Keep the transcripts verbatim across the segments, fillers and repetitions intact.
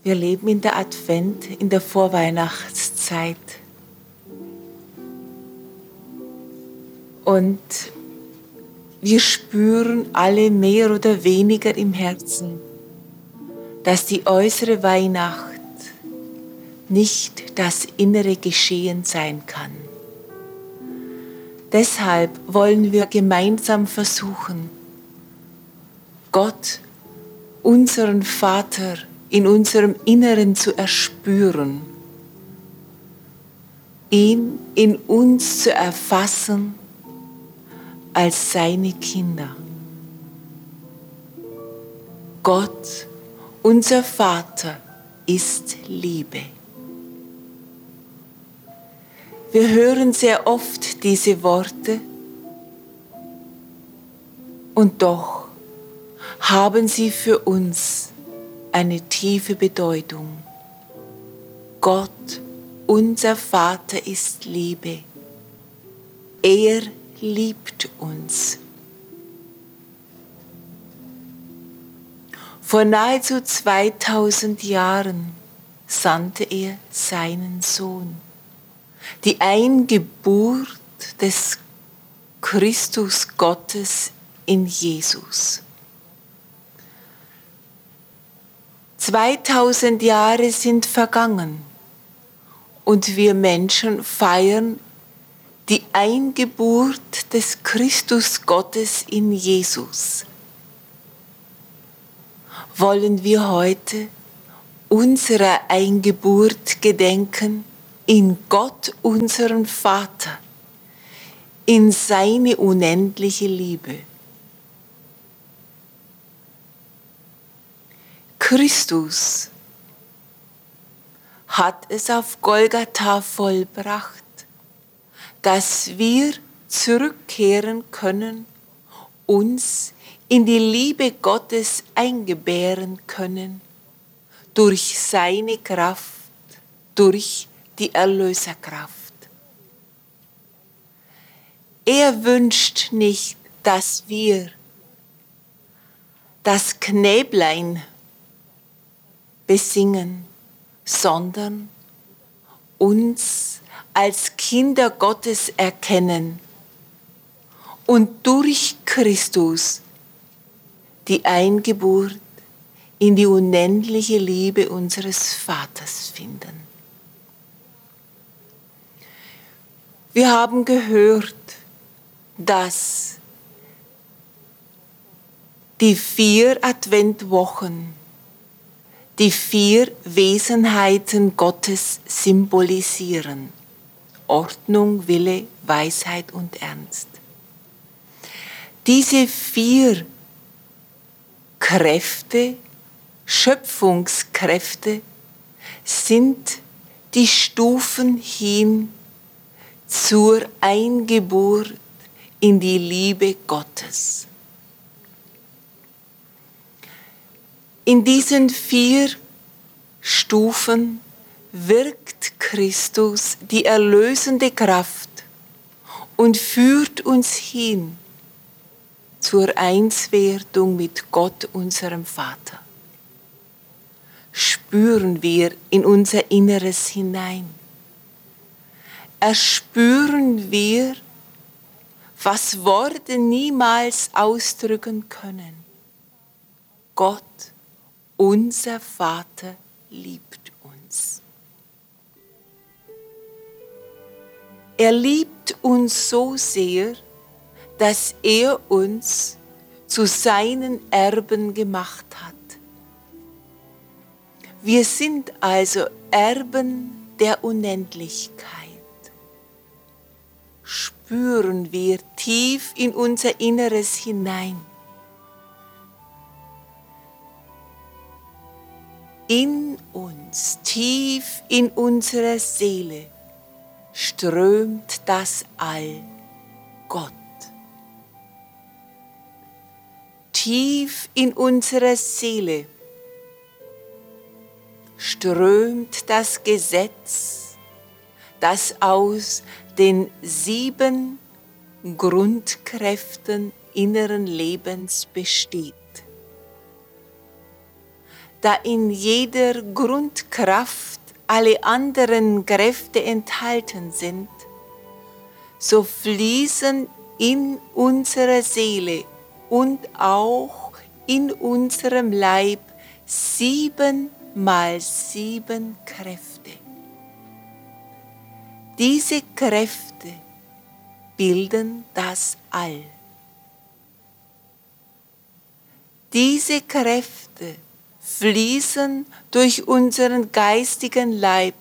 Wir leben in der Advent, in der Vorweihnachtszeit. Und wir spüren alle mehr oder weniger im Herzen, dass die äußere Weihnacht nicht das innere Geschehen sein kann. Deshalb wollen wir gemeinsam versuchen, Gott, unseren Vater, in unserem Inneren zu erspüren, ihn in uns zu erfassen als seine Kinder. Gott, unser Vater, ist Liebe. Wir hören sehr oft diese Worte und doch haben sie für uns eine tiefe Bedeutung. Gott, unser Vater, ist Liebe. Er liebt uns. Vor nahezu zweitausend Jahren sandte er seinen Sohn. Die Eingeburt des Christus Gottes in Jesus. zweitausend Jahre sind vergangen und wir Menschen feiern die Eingeburt des Christus Gottes in Jesus. Wollen wir heute unserer Eingeburt gedenken in Gott, unseren Vater, in seine unendliche Liebe. Christus hat es auf Golgatha vollbracht, dass wir zurückkehren können, uns in die Liebe Gottes eingebären können, durch seine Kraft, durch die Erlöserkraft. Er wünscht nicht, dass wir das Knäblein besingen, sondern uns als Kinder Gottes erkennen und durch Christus die Eingeburt in die unendliche Liebe unseres Vaters finden. Wir haben gehört, dass die vier Adventwochen die vier Wesenheiten Gottes symbolisieren: Ordnung, Wille, Weisheit und Ernst. Diese vier Kräfte, Schöpfungskräfte, sind die Stufen hin zur Eingeburt in die Liebe Gottes. In diesen vier Stufen wirkt Christus die erlösende Kraft und führt uns hin zur Einswerdung mit Gott, unserem Vater. Spüren wir in unser Inneres hinein. Erspüren wir, was Worte niemals ausdrücken können. Gott, unser Vater, liebt uns. Er liebt uns so sehr, dass er uns zu seinen Erben gemacht hat. Wir sind also Erben der Unendlichkeit. Spüren wir tief in unser Inneres hinein. In uns, tief in unserer Seele, strömt das All, Gott. Tief in unserer Seele strömt das Gesetz, das aus den sieben Grundkräften inneren Lebens besteht. da in jeder Grundkraft alle anderen Kräfte enthalten sind, so fließen in unserer Seele und auch in unserem Leib sieben mal sieben Kräfte. Diese Kräfte bilden das All. Diese Kräfte fließen durch unseren geistigen Leib.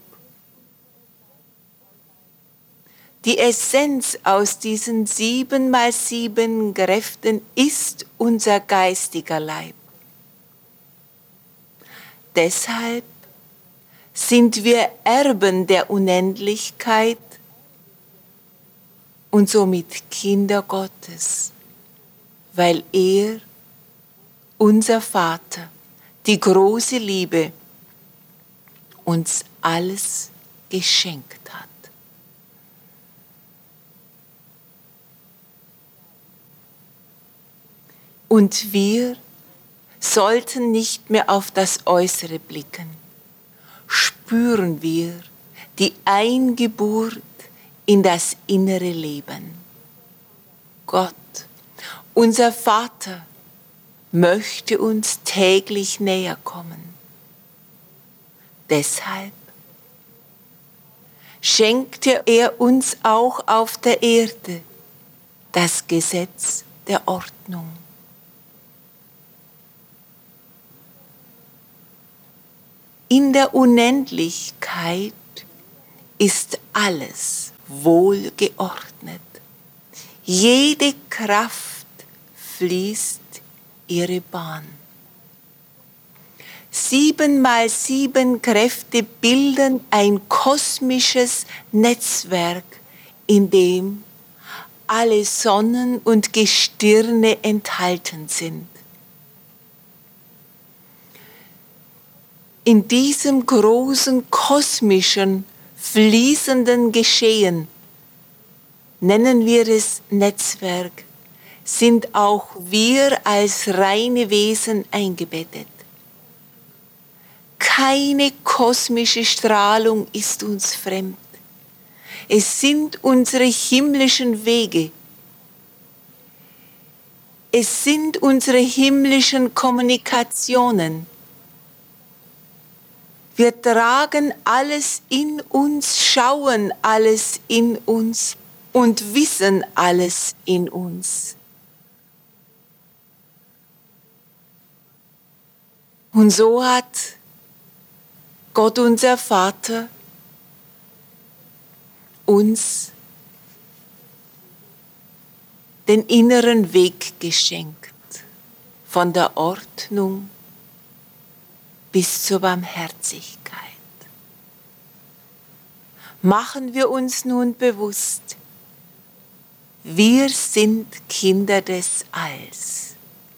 Die Essenz aus diesen sieben mal sieben Kräften ist unser geistiger Leib. Deshalb sind wir Erben der Unendlichkeit und somit Kinder Gottes, weil er, unser Vater, die große Liebe, uns alles geschenkt hat. Und wir sollten nicht mehr auf das Äußere blicken. Spüren wir die Eingeburt in das innere Leben. Gott, unser Vater, möchte uns täglich näher kommen. Deshalb schenkte er uns auch auf der Erde das Gesetz der Ordnung. In der Unendlichkeit ist alles wohlgeordnet. Jede Kraft fließt ihre Bahn. Sieben mal sieben Kräfte bilden ein kosmisches Netzwerk, in dem alle Sonnen und Gestirne enthalten sind. In diesem großen kosmischen, fließenden Geschehen, nennen wir es Netzwerk, sind auch wir als reine Wesen eingebettet. Keine kosmische Strahlung ist uns fremd. Es sind unsere himmlischen Wege. Es sind unsere himmlischen Kommunikationen. Wir tragen alles in uns, schauen alles in uns und wissen alles in uns. Und so hat Gott, unser Vater, uns den inneren Weg geschenkt, von der Ordnung bis zur Barmherzigkeit. Machen wir uns nun bewusst, wir sind Kinder des Alls.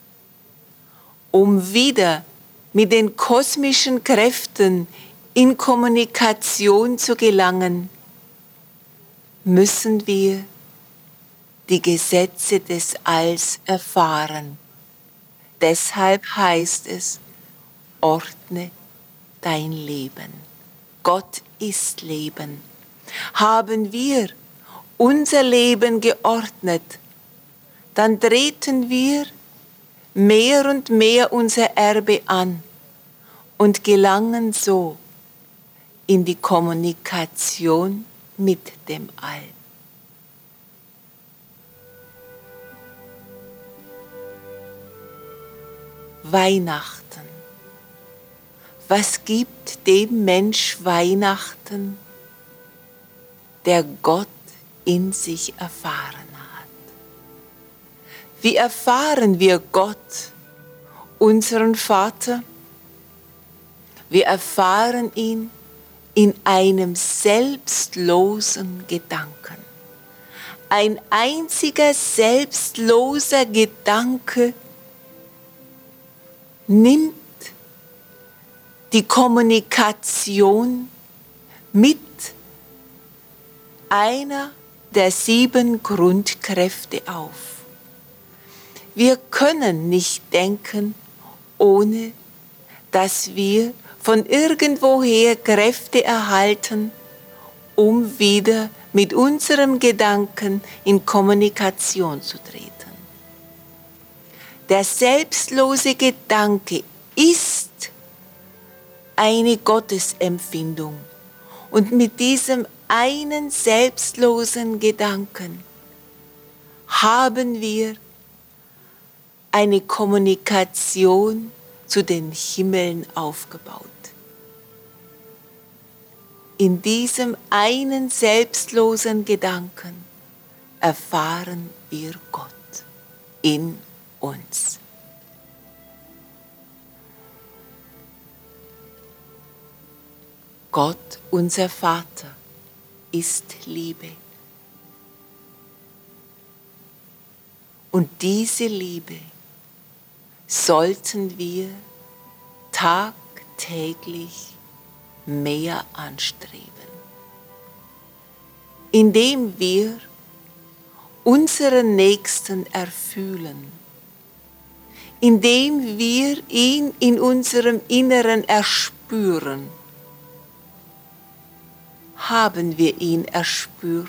Um wieder mit den kosmischen Kräften in Kommunikation zu gelangen, müssen wir die Gesetze des Alls erfahren. Deshalb heißt es, ordne dein Leben. Gott ist Leben. Haben wir unser Leben geordnet, dann treten wir mehr und mehr unser Erbe an und gelangen so in die Kommunikation mit dem All. Weihnachten. Was gibt dem Mensch Weihnachten, der Gott in sich erfahren hat? Wie erfahren wir Gott, unseren Vater? Wir erfahren ihn in einem selbstlosen Gedanken. Ein einziger selbstloser Gedanke nimmt die Kommunikation mit einer der sieben Grundkräfte auf. Wir können nicht denken, ohne dass wir von irgendwoher Kräfte erhalten, um wieder mit unserem Gedanken in Kommunikation zu treten. Der selbstlose Gedanke ist eine Gottesempfindung und mit diesem einen selbstlosen Gedanken haben wir eine Kommunikation zu den Himmeln aufgebaut. In diesem einen selbstlosen Gedanken erfahren wir Gott in uns. Gott, unser Vater, ist Liebe. Und diese Liebe sollten wir tagtäglich mehr anstreben, indem wir unseren Nächsten erfühlen, indem wir ihn in unserem Inneren erspüren. Haben wir ihn erspürt,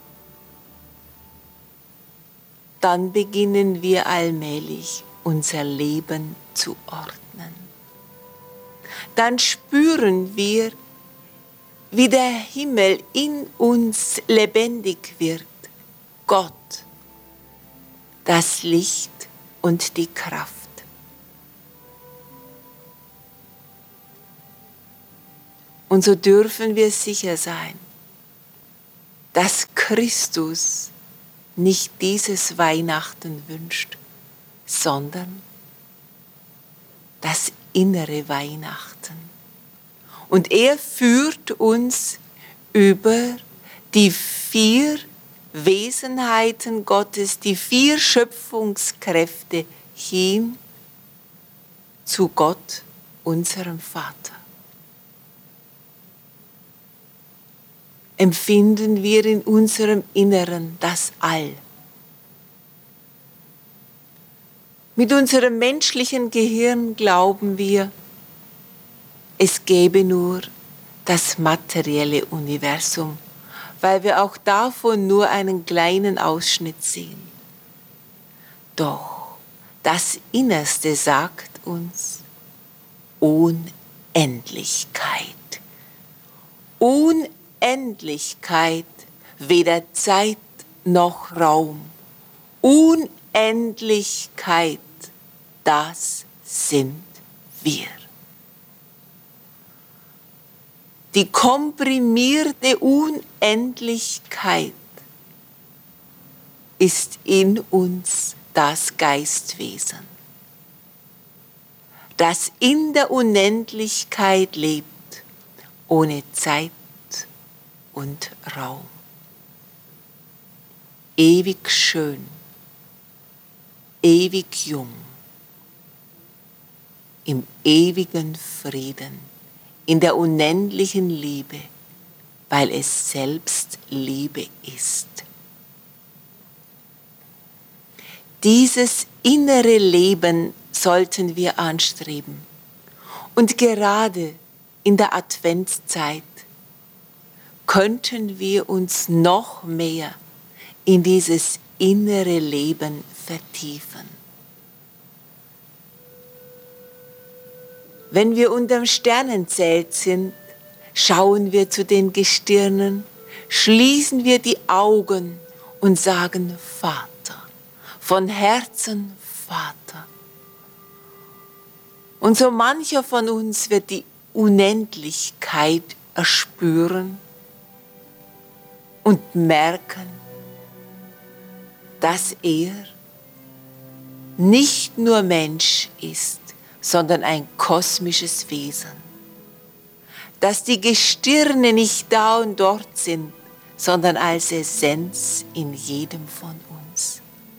dann beginnen wir allmählich unser Leben zu ordnen. Dann spüren wir, wie der Himmel in uns lebendig wird. Gott, das Licht und die Kraft. Und so dürfen wir sicher sein, dass Christus nicht dieses Weihnachten wünscht, sondern das innere Weihnachten. Und er führt uns über die vier Wesenheiten Gottes, die vier Schöpfungskräfte hin zu Gott, unserem Vater. Empfinden wir in unserem Inneren das All. Mit unserem menschlichen Gehirn glauben wir, es gäbe nur das materielle Universum, weil wir auch davon nur einen kleinen Ausschnitt sehen. Doch das Innerste sagt uns Unendlichkeit. Unendlichkeit, weder Zeit noch Raum. Unendlichkeit, das sind wir. Die komprimierte Unendlichkeit ist in uns das Geistwesen, das in der Unendlichkeit lebt, ohne Zeit und Raum. Ewig schön, ewig jung, im ewigen Frieden, in der unendlichen Liebe, weil es selbst Liebe ist. Dieses innere Leben sollten wir anstreben. Und gerade in der Adventszeit könnten wir uns noch mehr in dieses innere Leben vertiefen. Wenn wir unterm Sternenzelt sind, schauen wir zu den Gestirnen, schließen wir die Augen und sagen Vater, von Herzen Vater. Und so mancher von uns wird die Unendlichkeit erspüren und merken, dass er nicht nur Mensch ist, sondern ein kosmisches Wesen. Dass die Gestirne nicht da und dort sind, sondern als Essenz in jedem von uns.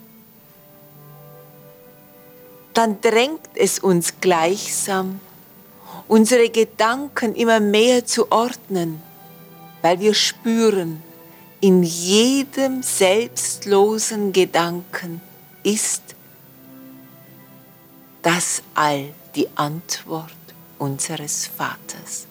Dann drängt es uns gleichsam, unsere Gedanken immer mehr zu ordnen, weil wir spüren, in jedem selbstlosen Gedanken ist das All die Antwort unseres Vaters.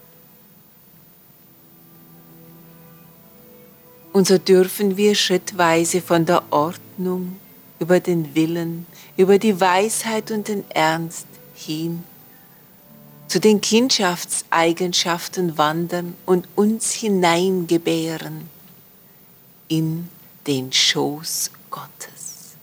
Und so dürfen wir schrittweise von der Ordnung über den Willen, über die Weisheit und den Ernst hin zu den Kindschaftseigenschaften wandern und uns hineingebären in den Schoß Gottes.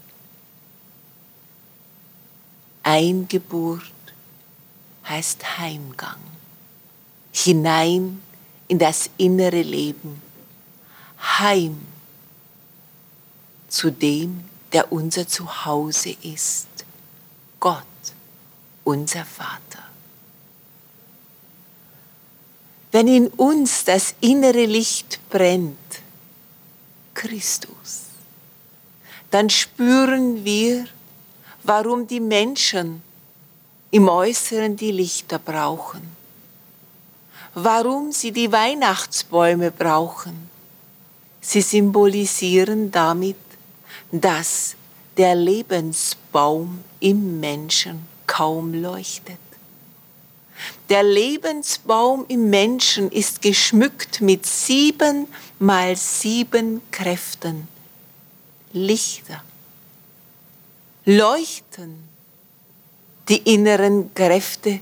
Eingeburt heißt Heimgang, hinein in das innere Leben, heim zu dem, der unser Zuhause ist, Gott, unser Vater. Wenn in uns das innere Licht brennt, Christus, dann spüren wir, warum die Menschen im Äußeren die Lichter brauchen, warum sie die Weihnachtsbäume brauchen. Sie symbolisieren damit, dass der Lebensbaum im Menschen kaum leuchtet. Der Lebensbaum im Menschen ist geschmückt mit sieben mal sieben Kräften. Lichter leuchten die inneren Kräfte.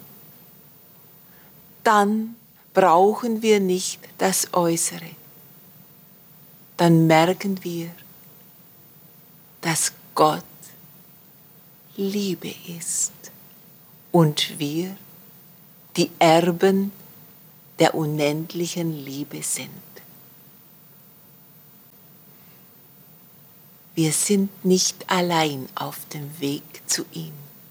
Dann brauchen wir nicht das Äußere. Dann merken wir, dass Gott Liebe ist und wir die Erben der unendlichen Liebe sind. Wir sind nicht allein auf dem Weg zu ihm.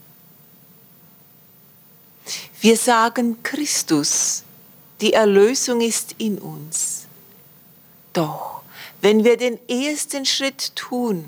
Wir sagen Christus, die Erlösung ist in uns. Doch wenn wir den ersten Schritt tun,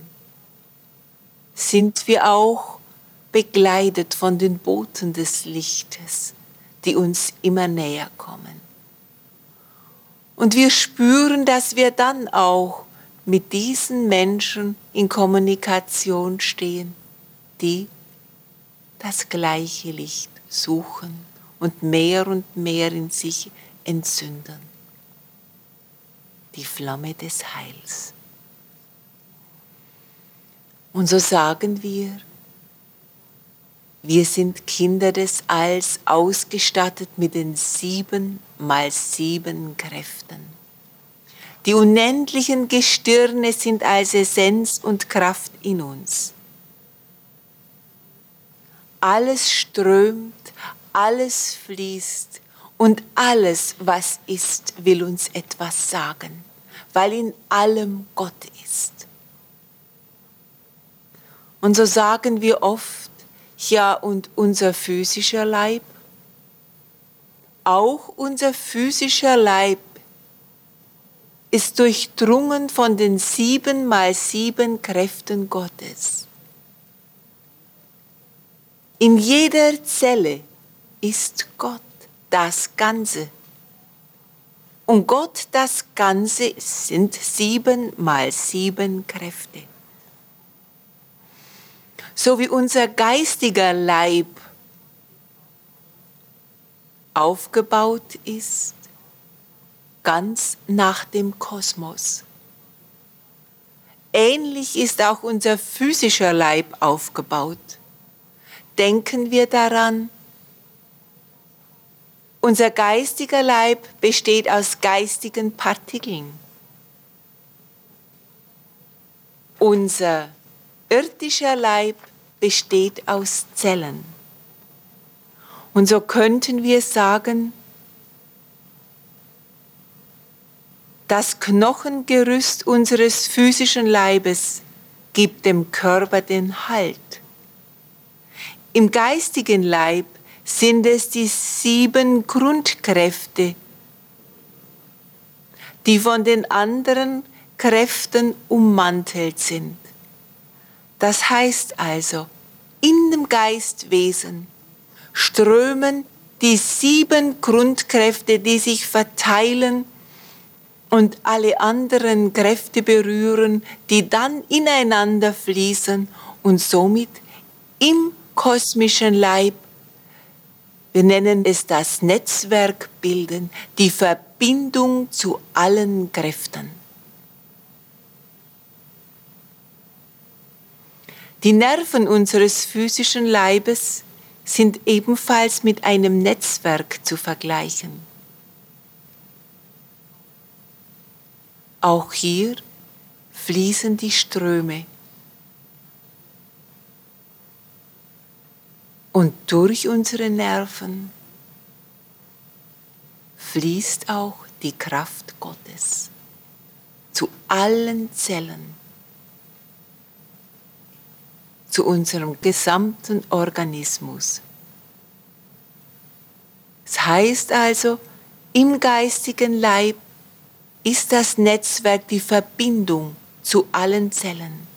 sind wir auch begleitet von den Boten des Lichtes, die uns immer näher kommen. Und wir spüren, dass wir dann auch mit diesen Menschen in Kommunikation stehen, die das gleiche Licht suchen und mehr und mehr in sich entzünden. Die Flamme des Heils. Und so sagen wir, wir sind Kinder des Alls, ausgestattet mit den sieben mal sieben Kräften. Die unendlichen Gestirne sind als Essenz und Kraft in uns. Alles strömt, alles fließt und alles, was ist, will uns etwas sagen, weil in allem Gott ist. Und so sagen wir oft, ja, und unser physischer Leib, auch unser physischer Leib ist durchdrungen von den sieben mal sieben Kräften Gottes. In jeder Zelle ist Gott das Ganze. Und Gott das Ganze sind sieben mal sieben Kräfte. So wie unser geistiger Leib aufgebaut ist, ganz nach dem Kosmos. Ähnlich ist auch unser physischer Leib aufgebaut. Denken wir daran, unser geistiger Leib besteht aus geistigen Partikeln. Unser irdischer Leib besteht aus Zellen. Und so könnten wir sagen, das Knochengerüst unseres physischen Leibes gibt dem Körper den Halt. Im geistigen Leib sind es die sieben Grundkräfte, die von den anderen Kräften ummantelt sind. Das heißt also, in dem Geistwesen strömen die sieben Grundkräfte, die sich verteilen und alle anderen Kräfte berühren, die dann ineinander fließen und somit im kosmischen Leib Wir nennen es das Netzwerkbilden, die Verbindung zu allen Kräften. Die Nerven unseres physischen Leibes sind ebenfalls mit einem Netzwerk zu vergleichen. Auch hier fließen die Ströme. Und durch unsere Nerven fließt auch die Kraft Gottes zu allen Zellen, zu unserem gesamten Organismus. Das heißt also, im geistigen Leib ist das Netzwerk die Verbindung zu allen Zellen.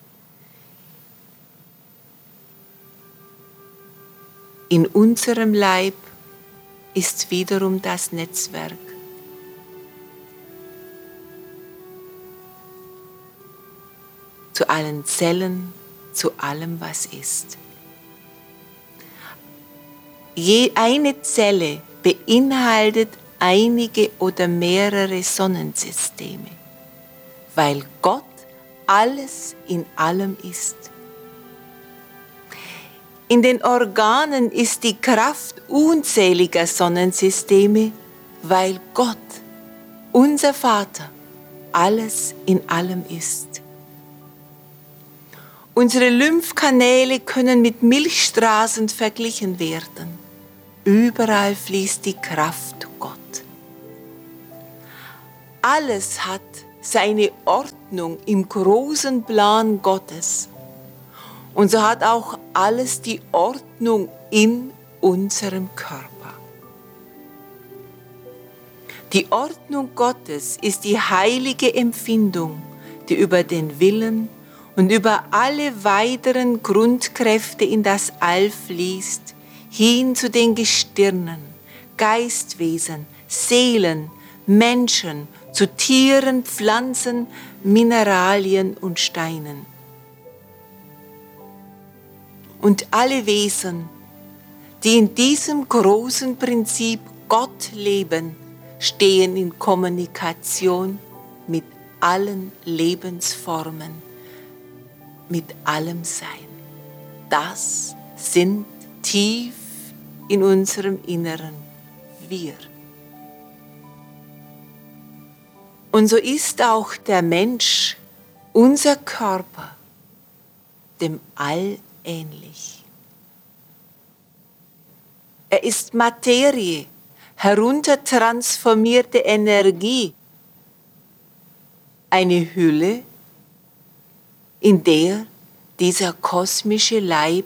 In unserem Leib ist wiederum das Netzwerk. Zu allen Zellen, zu allem, was ist. Je eine Zelle beinhaltet einige oder mehrere Sonnensysteme, weil Gott alles in allem ist. In den Organen ist die Kraft unzähliger Sonnensysteme, weil Gott, unser Vater, alles in allem ist. Unsere Lymphkanäle können mit Milchstraßen verglichen werden. Überall fließt die Kraft Gott. Alles hat seine Ordnung im großen Plan Gottes. Und so hat auch alles die Ordnung in unserem Körper. Die Ordnung Gottes ist die heilige Empfindung, die über den Willen und über alle weiteren Grundkräfte in das All fließt, hin zu den Gestirnen, Geistwesen, Seelen, Menschen, zu Tieren, Pflanzen, Mineralien und Steinen. Und alle Wesen, die in diesem großen Prinzip Gott leben, stehen in Kommunikation mit allen Lebensformen, mit allem Sein. Das sind tief in unserem Inneren wir. Und so ist auch der Mensch, unser Körper, dem All ähnlich. Er ist Materie, heruntertransformierte Energie, eine Hülle, in der dieser kosmische Leib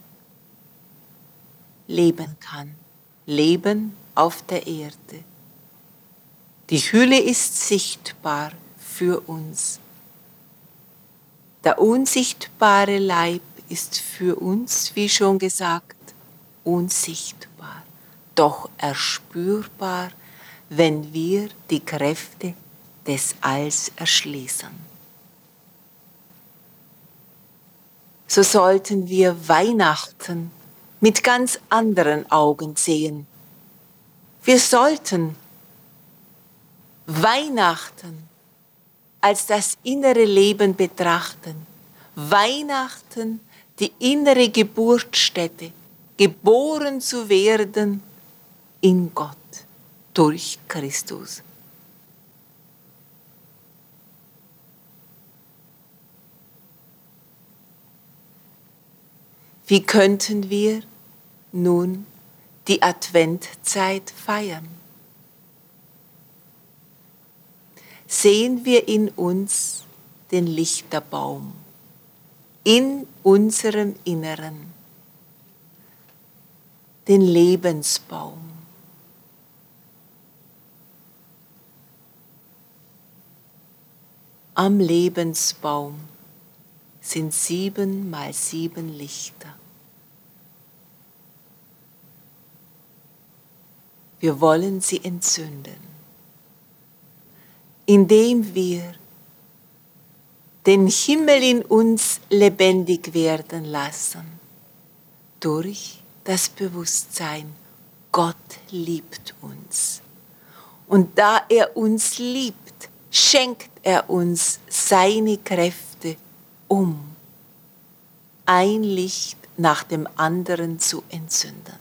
leben kann, leben auf der Erde. Die Hülle ist sichtbar für uns. Der unsichtbare Leib ist für uns, wie schon gesagt, unsichtbar, doch erspürbar, wenn wir die Kräfte des Alls erschließen. So sollten wir Weihnachten mit ganz anderen Augen sehen. Wir sollten Weihnachten als das innere Leben betrachten. Weihnachten, die innere Geburtsstätte, geboren zu werden in Gott durch Christus. Wie könnten wir nun die Adventzeit feiern? Sehen wir in uns den Lichterbaum, in unserem Inneren, den Lebensbaum. Am Lebensbaum sind sieben mal sieben Lichter. Wir wollen sie entzünden, indem wir den Himmel in uns lebendig werden lassen, durch das Bewusstsein Gott liebt uns. Und da er uns liebt, schenkt er uns seine Kräfte, um ein Licht nach dem anderen zu entzünden.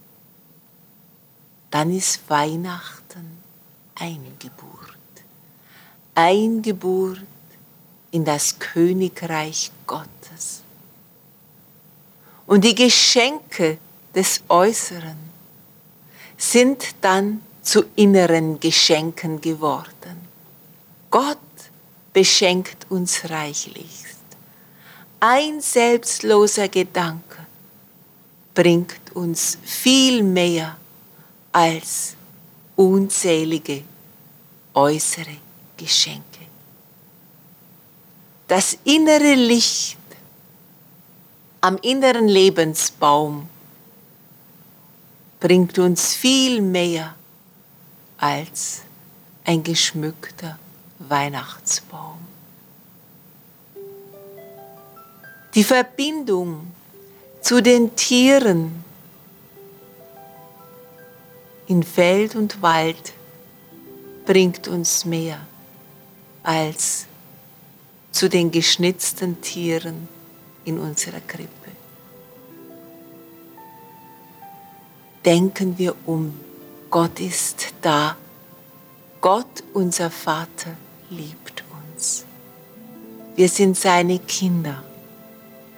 Dann ist Weihnachten Eingeburt. Eingeburt in das Königreich Gottes. Und die Geschenke des Äußeren sind dann zu inneren Geschenken geworden. Gott beschenkt uns reichlichst. Ein selbstloser Gedanke bringt uns viel mehr als unzählige äußere Geschenke. Das innere Licht am inneren Lebensbaum bringt uns viel mehr als ein geschmückter Weihnachtsbaum. Die Verbindung zu den Tieren in Feld und Wald bringt uns mehr als zu den geschnitzten Tieren in unserer Krippe. Denken wir um, Gott ist da. Gott, unser Vater, liebt uns. Wir sind seine Kinder.